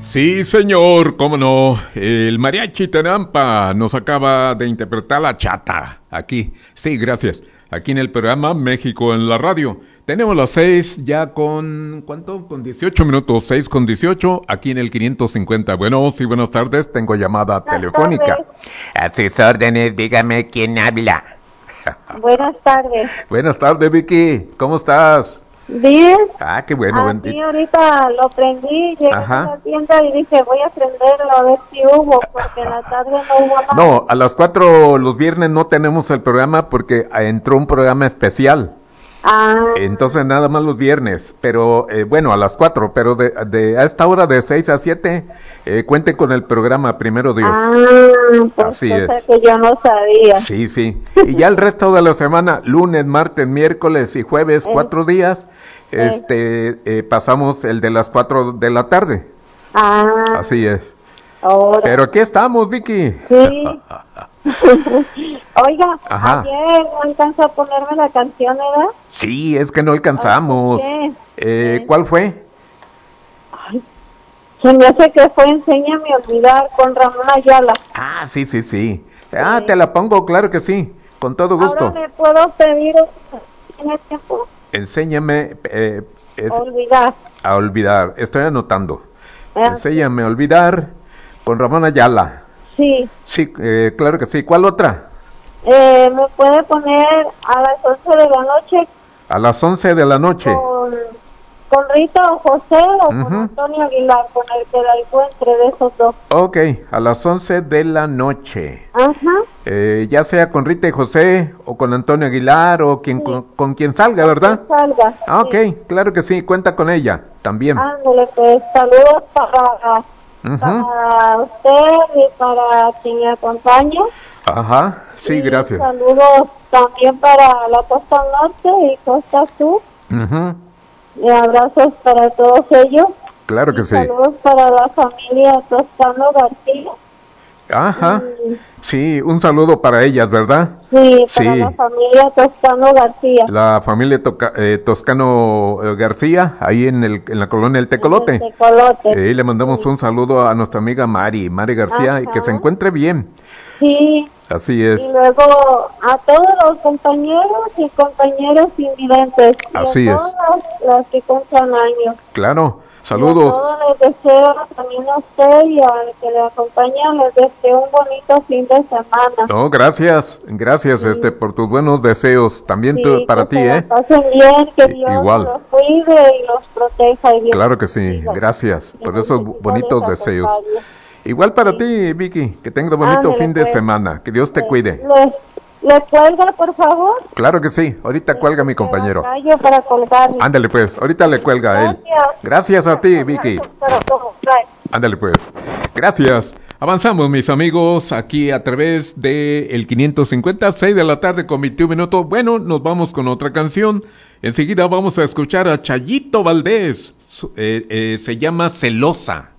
Sí, señor, cómo no. El mariachi Tenampa nos acaba de interpretar la chata. Aquí, sí, gracias. Aquí en el programa México en la Radio. Tenemos las 6 ya con, ¿cuánto? Con 18 minutos, 6 con 18, aquí en el 550. Bueno, sí, buenas tardes, tengo llamada telefónica. A sus órdenes, dígame quién habla. Buenas tardes. Buenas tardes, Vicky, ¿cómo estás? Bien. Ah, qué bueno. Sí, ahorita lo prendí, llegué Ajá. a la tienda y dije, voy a prenderlo a ver si hubo, porque en la tarde no hubo nada. No, a las 4 los viernes no tenemos el programa porque entró un programa especial. Entonces nada más los viernes, pero bueno, a las 4, pero a esta hora de 6 a 7, cuenten con el programa, primero Dios. Pues así cosa es. que yo no sabía. Sí, sí. Y ya el resto de la semana, lunes, martes, miércoles y jueves, 4 días, pasamos el de las 4 de la tarde. Así es. Ahora. Pero aquí estamos, Vicky. Sí. Oiga, Ajá. ayer no alcanzó a ponerme la canción, ¿verdad? Sí, es que no alcanzamos. ¿Cuál fue? Ay, se me hace que fue Enséñame a olvidar con Ramón Ayala. Ah, sí, sí, sí. Ah, te la pongo, claro que sí, con todo gusto. Ahora me puedo pedir en el tiempo. Enséñame Olvidar. a olvidar. Estoy anotando. Ah, Enséñame a olvidar con Ramón Ayala. Sí. Sí, claro que sí. ¿Cuál otra? Me puede poner a las 11 de la noche A las 11 de la noche. con Rita o José o con Antonio Aguilar, con el que la encuentre de esos dos. Ok, a las 11 de la noche. Ajá. Ya sea con Rita y José o con Antonio Aguilar o quien, Sí. con quien salga, ¿verdad? Que salga. Ah, ok, Sí. claro que sí, cuenta con ella también. Ándale, pues saludos para usted y para quien me acompaña. Ajá, sí, Y gracias. saludos también para la costa norte y costa sur. Ujú, Y abrazos para todos ellos. claro que Y sí. saludos para la familia Toscano García. Ajá, sí, un saludo para ellas, ¿verdad? Sí, para Sí. la familia Toscano García. La familia Toscano García, ahí en la colonia El Tecolote. El Tecolote. Le mandamos un saludo a nuestra amiga Mari García, y que se encuentre bien. Sí. Así es. Y luego a todos los compañeros y compañeras invidentes. Así y a es. todas las que cumplan años. Claro, Y a saludos. todos les deseo, también a usted y al que le acompaña, les deseo un bonito fin de semana. No, gracias por tus buenos deseos, también Sí, para que ti, se la pasen bien, que Dios igual. los cuide y los proteja. Y Claro que sí, gracias por esos bonitos deseos. Igual para ti, Vicky, que tengas bonito Ándale, fin de pues. semana, que Dios te cuide. ¿Le cuelga, por favor? Claro que sí, ahorita cuelga mi compañero. Callo para colgarle. Ándale pues, ahorita le cuelga a él. Gracias a ti, Vicky. Ándale pues, gracias. Avanzamos, mis amigos, aquí a través de el 550, 6 de la tarde con 21 minutos. Bueno, nos vamos con otra canción. Enseguida vamos a escuchar a Chayito Valdés. Se llama Celosa.